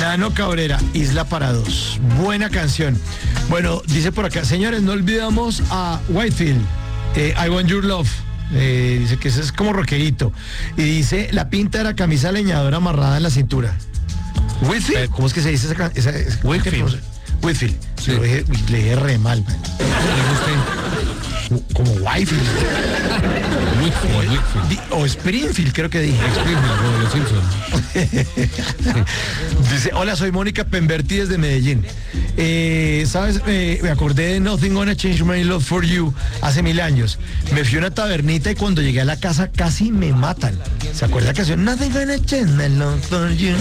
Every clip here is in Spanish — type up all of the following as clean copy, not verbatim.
Nano Cabrera, Isla para dos. Buena canción. Bueno, dice por acá, señores, no olvidamos a Whitefield, I Want Your Love. Dice que ese es como rockerito. Y dice, la pinta de la camisa leñadora amarrada en la cintura. ¿Whitefield? ¿Cómo es que se dice esa Whitefield. Whitefield. Sí. Le dije re mal, man. Como Whitefield. Whitfield. O Springfield, creo que dije. Springfield, como los Simpsons. Dice, hola, soy Mónica Pemberti desde Medellín. ¿Sabes? Me acordé de Nothing Gonna Change My Love For You hace 1000 años. Me fui a una tabernita y cuando llegué a la casa casi me matan. ¿Se acuerda la canción? Nothing Gonna Change My Love For You.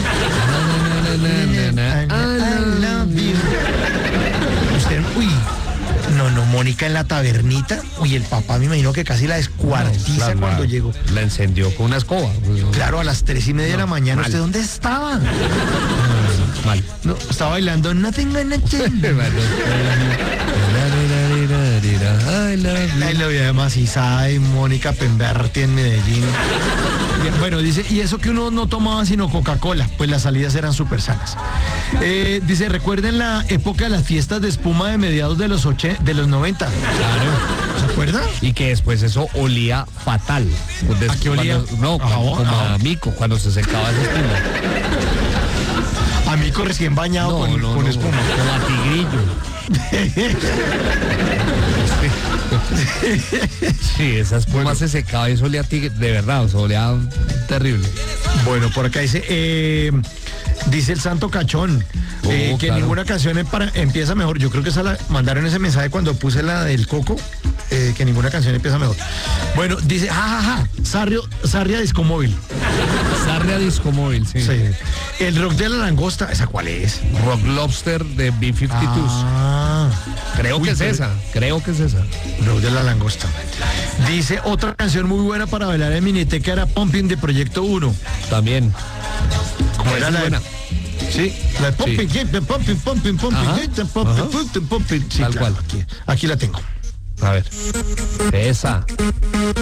I love you. Usted, uy. No, Mónica en la tabernita. Uy, el papá me imagino que casi la descuartiza cuando llegó. La encendió con una escoba. Claro, a las 3:30 de la mañana. Mal. ¿Usted dónde estaba? Mal. No, estaba bailando Nothing Gonna Change. Ahí lo vi además y Mónica Pemberti en Medellín. Bueno, dice, y eso que uno no tomaba sino Coca-Cola, pues las salidas eran súper sanas. Dice, recuerden la época de las fiestas de espuma de mediados de los 90. Claro. ¿Se acuerda? Y que después eso olía fatal. ¿A qué olía? Como a mico, cuando se secaba esa espuma. Amigo recién bañado con espuma. Como a tigrillo. Sí, esa espuma se secaba y eso olía a tigre, de verdad, eso olía terrible. Bueno, por acá dice, dice el Santo Cachón, que claro, ninguna canción empieza mejor. Yo creo que esa la mandaron ese mensaje cuando puse la del Coco, que ninguna canción empieza mejor. Bueno, dice, Sarria Discomóvil. Sarria Discomóvil, sí. El rock de la langosta, ¿esa cuál es? Rock Lobster de B-52s. Creo que es esa. Rock de la langosta. Dice, otra canción muy buena para bailar en Miniteca era Pumping de Proyecto 1. También. ¿Cómo era la buena? Sí, la de Pumping, Pumping. Sí, tal cual. Aquí la tengo. A ver. Esa.